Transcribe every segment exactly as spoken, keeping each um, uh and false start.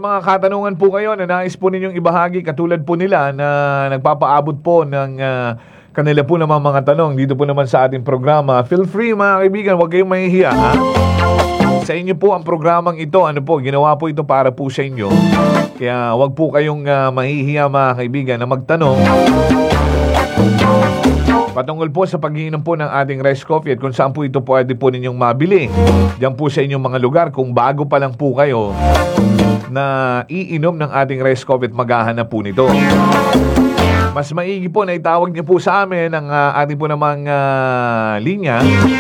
mga katanungan po kayo na nais po ninyong ibahagi katulad po nila na nagpapaabot po ng uh, kanila po naman mga tanong dito po naman sa ating programa, feel free mga kaibigan, huwag kayong mahihiya, ha? Sa inyo po ang programang ito, ano po, ginawa po ito para po sa inyo. Kaya huwag po kayong uh, mahihiya mga kaibigan na magtanong patungkol po sa pag-iinom po ng ating rice coffee at kung saan po ito pwede po ninyong mabili. Diyan po sa inyong mga lugar kung bago pa lang po kayo na iinom ng ating rice coffee at maghahanap po nito. Mas maigi po na itawag niyo po sa amin ang uh, ating po namang uh, linya.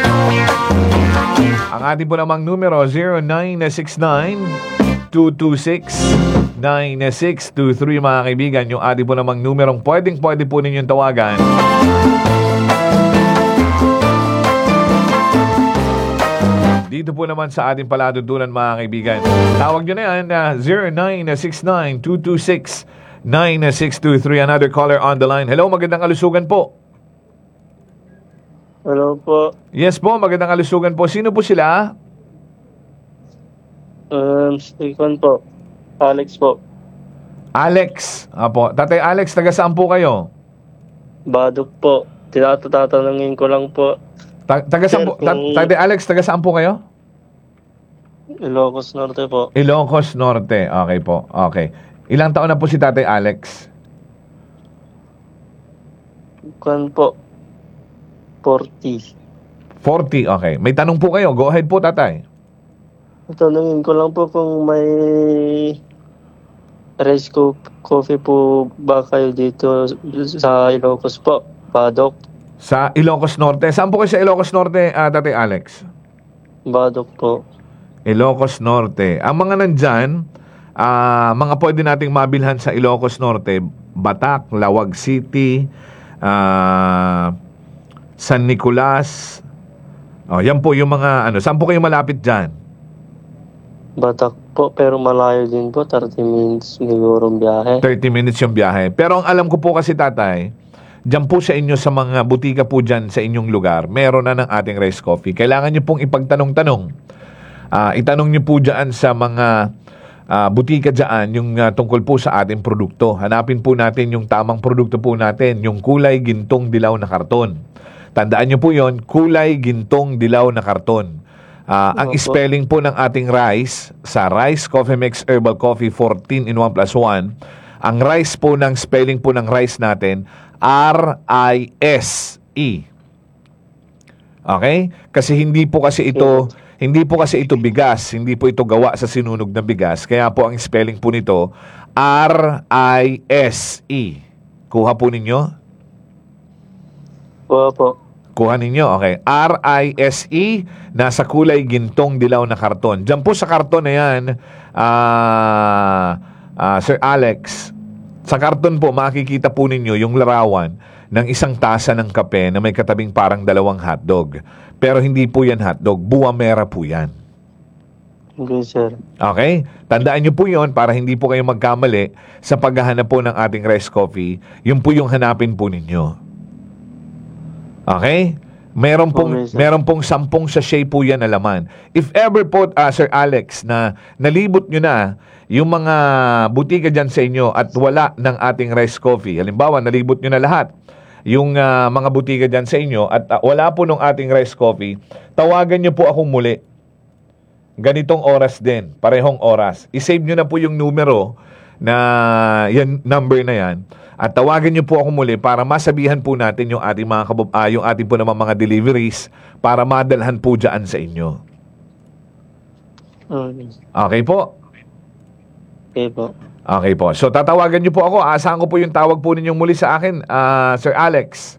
Ang ating po namang numero zero nine six nine, two two six, nine six two three mga kaibigan. Yung ating po namang numerong pwedeng pwede po ninyong tawagan. Dito po naman sa ating palatuntunan mga kaibigan. Tawag nyo na yan uh, zero nine six nine, two two six, nine six two three. Another caller on the line. Hello, magandang kalusugan po. Hello po. Yes po, magandang kalusugan po. Sino po sila? Um, Stephen po. Alex po. Alex. Apo. Tatay Alex, taga saan po kayo? Badok po. Tinatatanungin ko lang po. Ta- taga saan po? Ta- Tatay Alex, taga saan po kayo? Ilocos Norte po. Ilocos Norte. Okay po. Okay. Ilang taon na po si Tatay Alex? Kan po. forty. forty. Okay. May tanong po kayo. Go ahead po, Tatay. Tanungin ko lang po kung may rice co- coffee po ba kayo dito sa Ilocos po, Badok? Sa Ilocos Norte. Saan po kayo sa Ilocos Norte, uh, Tatay Alex? Badok po. Ilocos Norte. Ang mga nandyan, uh, mga pwede nating mabilhan sa Ilocos Norte, Batak, Lawag City, uh, San Nicolas. Oh, yan po yung mga ano. Saan po kayo malapit dyan? Batak po, pero malayo din po. thirty minutes siguro biyahe. thirty minutes yung biyahe. Pero ang alam ko po kasi, Tatay, dyan po sa inyo sa mga butika po dyan sa inyong lugar, meron na ng ating rice coffee. Kailangan nyo pong ipagtanong-tanong. Uh, itanong nyo po dyan sa mga uh, butika dyan yung uh, tungkol po sa ating produkto. Hanapin po natin yung tamang produkto po natin, yung kulay gintong dilaw na karton. Tandaan nyo po yon, kulay gintong dilaw na karton. Uh, ang spelling po ng ating rice sa Rice Coffee Mix Herbal Coffee fourteen in one plus one, ang rice po ng spelling po ng rice natin, R I S E. Okay? Kasi hindi po kasi ito hindi po kasi ito bigas, hindi po ito gawa sa sinunog na bigas. Kaya po ang spelling po nito R I S E. Kuha po ninyo? Po po. Kuha ninyo, okay. R I S E, nasa kulay gintong dilaw na karton. Diyan po sa karton na yan, uh, uh, Sir Alex, sa karton po, makikita po ninyo yung larawan ng isang tasa ng kape na may katabing parang dalawang hotdog. Pero hindi po yan hotdog, buwamera po yan. Okay, sir. Okay? Tandaan nyo po yon para hindi po kayo magkamali sa paghahanap po ng ating rice coffee. Yun po yung hanapin po ninyo. Okay? Meron pong, Okay, meron pong sampung sachet po yan na laman. If ever po, uh, Sir Alex, na nalibot nyo na yung mga butika dyan sa inyo at wala ng ating rice coffee, halimbawa, nalibot nyo na lahat yung uh, mga butika dyan sa inyo at uh, wala po ng ating rice coffee, tawagan nyo po akong muli. Ganitong oras din, parehong oras. I-save nyo na po yung numero na yan, number na yan. At tawagan niyo po ako muli para masabihan po natin yung ating mga kabab- uh, yung ating po naman mga deliveries para madalhan po dyan sa inyo. Okay. Okay po? Okay po. Okay po. So tatawagan niyo po ako. Aasahan ko po yung tawag po ninyong muli sa akin, uh, Sir Alex.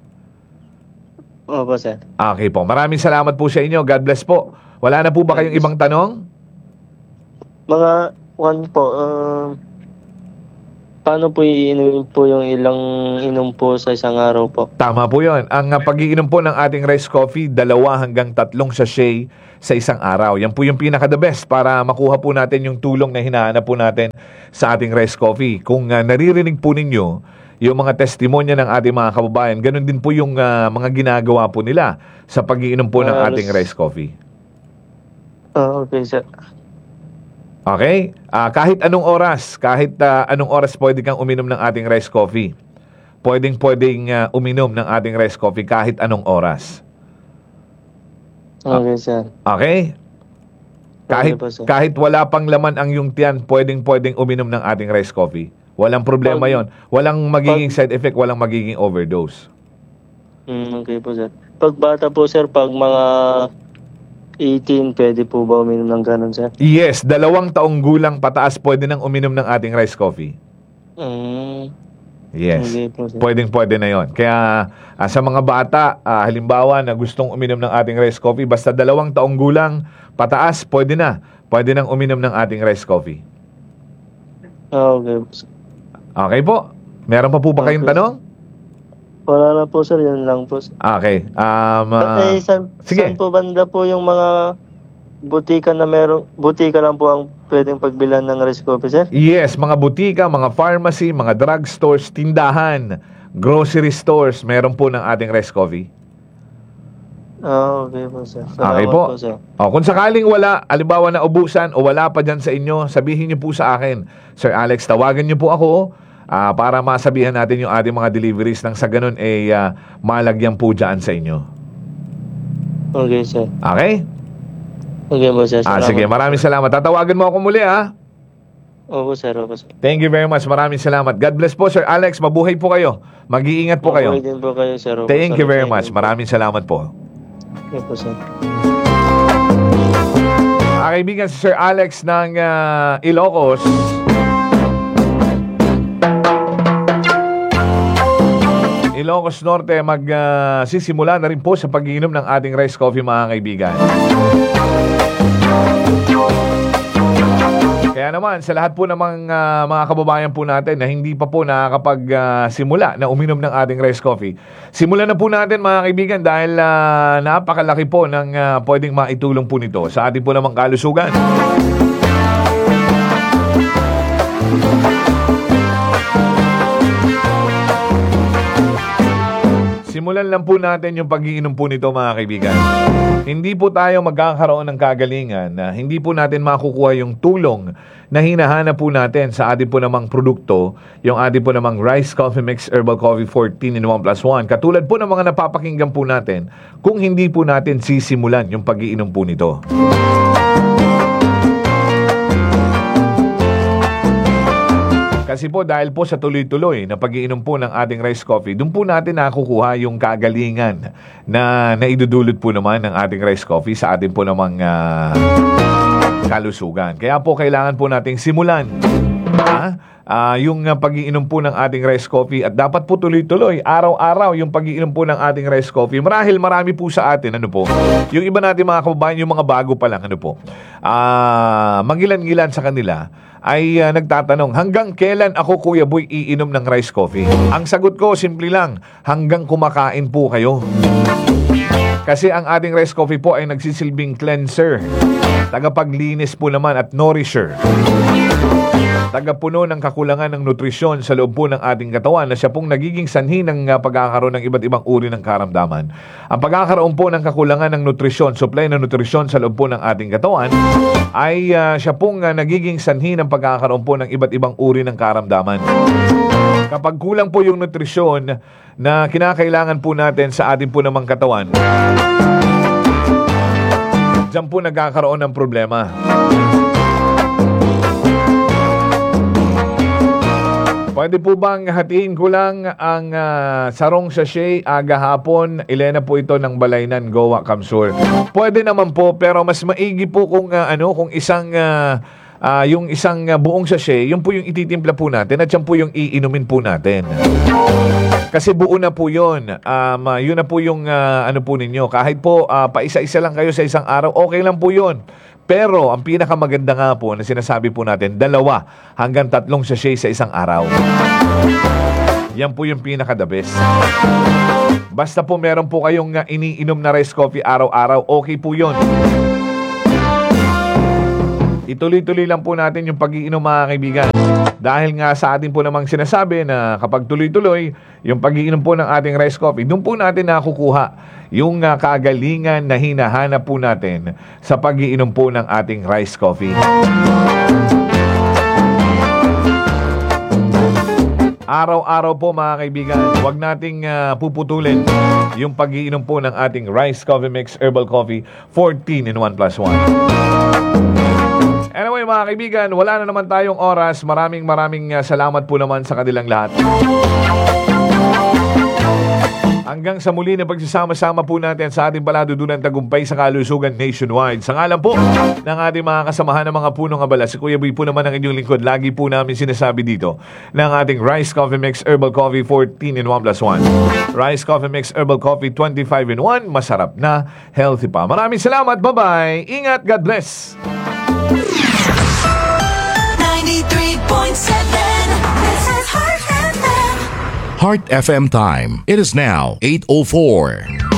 Opo, sir. Okay po. Maraming salamat po sa inyo. God bless po. Wala na po ba kayong ibang tanong? Mga one po, uh, paano po iinumin po yung ilang inom po sa isang araw po? Tama po yun. Ang uh, pag-iinom po ng ating rice coffee, dalawa hanggang tatlong sachet sa isang araw. Yan po yung pinaka-the best para makuha po natin yung tulong na hinahanap po natin sa ating rice coffee. Kung uh, naririnig po ninyo yung mga testimonya ng ating mga kababayan, ganun din po yung uh, mga ginagawa po nila sa pag-iinom po ng Uh, ating rice coffee. Ah, okay, sir. Okay? Ah, kahit anong oras, kahit ah, anong oras pwede kang uminom ng ating rice coffee. Pwedeng pwedeng ah, uminom ng ating rice coffee kahit anong oras. Okay, sir. Okay? Kahit Okay po, sir. kahit wala pang laman ang yung tiyan, pwedeng pwedeng uminom ng ating rice coffee. Walang problema Pag- 'yon. Walang magiging pag- side effect, walang magiging overdose. Mm, okay po, sir. Pag bata po, sir, pag mga eighteen, pwede po ba uminom ng ganun, sir? Yes, dalawang taong gulang pataas pwede nang uminom ng ating rice coffee. Mm, Yes. okay po, sir. Pwedeng pwede na 'yon. Kaya ah, sa mga bata, ah, halimbawa na gustong uminom ng ating rice coffee, basta dalawang taong gulang pataas, pwede na. Pwede nang uminom ng ating rice coffee. Ah, okay po, sir. Okay po? Meron pa po ba kayong Okay. tanong? Wala na po, sir. Yan lang po, sir. Okay. Um, ah, eh, saan, sige. saan po banda po yung mga butika na meron, butika lang po ang pwedeng pagbilan ng rice coffee, sir? Yes, mga butika, mga pharmacy, mga drugstores, tindahan, grocery stores, meron po ng ating rice coffee. Ah, okay po, sir. Okay Salamat po. po, sir. O, kung sakaling wala, alibawa na ubusan o wala pa dyan sa inyo, sabihin niyo po sa akin, Sir Alex, tawagan niyo po ako ah, para masabihan natin yung ating mga deliveries nang sa ganun eh ah, malagyan po dyan sa inyo. Okay, sir. Okay? Okay po, sir. Ah, Salamat. sige, maraming salamat. Tatawagan mo ako muli, ha? Opo, sir. Opo, sir. Thank you very much. Maraming salamat. God bless po, Sir Alex. Mabuhay po kayo. Mag-iingat po kayo. Okay din po kayo, sir. Opo, Thank sir. you very Thank much. you po. Maraming salamat po. Okay po, sir. Mga kaibigan, si Sir Alex ng ah, Ilocos. Ilocos Norte, magsisimula na rin po sa pag-iinom ng ating rice coffee, mga kaibigan. Kaya naman, sa lahat po namang ah, mga kababayan po natin na hindi pa po nakakapag-simula na uminom ng ating rice coffee, simulan na po natin, mga kaibigan, dahil ah, napakalaki po ng ah, pwedeng maitulong po nito sa ating po namang kalusugan. Simulan lang po natin yung pag-iinom po nito, mga kaibigan. Hindi po tayo magkakaroon ng kagalingan na hindi po natin makukuha yung tulong na hinahanap po natin sa ating po namang produkto, yung ating po namang Rice Coffee Mix Herbal Coffee fourteen in one plus one. Katulad po ng mga napapakinggan po natin kung hindi po natin sisimulan yung pag-iinom po nito. Kasi po dahil po sa tuloy-tuloy na pag-iinom po ng ating rice coffee, doon po natin nakukuha yung kagalingan na naidudulot po naman ng ating rice coffee sa ating po namang ah, kalusugan. Kaya po kailangan po nating simulan ha? Ah, yung ah, pag-iinom po ng ating rice coffee, at dapat po tuloy-tuloy, araw-araw yung pag-iinom po ng ating rice coffee. Marahil marami po sa atin, ano po, yung iba natin mga kababayan, yung mga bago pa lang, ano po, ah, magilan-gilan sa kanila, ay uh, nagtatanong, hanggang kailan ako, Kuya Boy, iinom ng rice coffee? Ang sagot ko, simple lang, hanggang kumakain po kayo. Kasi ang ating rice coffee po ay nagsisilbing cleanser, tagapaglinis po naman at nourisher, tagapuno ng kakulangan ng nutrisyon sa loob po ng ating katawan, na siya pong nagiging sanhi ng uh, pagkakaroon ng iba't ibang uri ng karamdaman. Ang pagkakaroon po ng kakulangan ng nutrisyon, supply ng nutrisyon sa loob po ng ating katawan, ay uh, siya pong uh, nagiging sanhi ng pagkakaroon po ng iba't ibang uri ng karamdaman. Kapag kulang po yung nutrisyon na kinakailangan po natin sa ating po namang katawan, diyan po nagkakaroon ng problema. Pwede po bang hatiin ko lang ang uh, sarong sachet aga hapon? Elena po ito ng Balaynan, Goa, Kamsur. Pwede naman po, pero mas maigi po kung uh, ano, kung isang uh, uh, yung isang uh, buong sachet, yun po yung ititimpla po natin at yan po yung iinumin po natin. Kasi buo na po yun. Um, uh, yun na po yung uh, ano po ninyo. Kahit po uh, pa isa-isa lang kayo sa isang araw, okay lang po yun. Pero ang pinakamaganda nga po na sinasabi po natin, dalawa hanggang tatlong sachet sa isang araw. Yan po yung pinaka-the best. Basta po meron po kayong uh, iniinom na rice coffee araw-araw, okay po yun. Ituloy-tuloy lang po natin yung pag-iinom, mga kaibigan. Dahil nga sa atin po namang sinasabi na kapag tuloy-tuloy yung pag-iinom po ng ating rice coffee, doon po natin nakukuha yung uh, kagalingan na hinahanap po natin sa pag-iinom po ng ating rice coffee. Araw-araw po mga kaibigan, huwag nating uh, puputulin yung pag-iinom po ng ating Rice Coffee Mix Herbal Coffee fourteen in one plus one. Anyway mga kaibigan, wala na naman tayong oras. Maraming maraming uh, salamat po naman sa kanilang lahat. Hanggang sa muli na pagsasama-sama po natin sa ating paladudunan tagumpay sa kalusugan nationwide. Sa ngalan po ng ating mga kasamahan ng mga punong abala, si Kuya Boy po naman ang inyong lingkod. Lagi po namin sinasabi dito ng ating Rice Coffee Mix Herbal Coffee fourteen in one plus one. Rice Coffee Mix Herbal Coffee twenty-five in one. Masarap na, healthy pa. Maraming salamat. Bye-bye. Ingat. God bless. ninety-three point seven. This is Heart F M. Heart F M time. It is now eight oh four.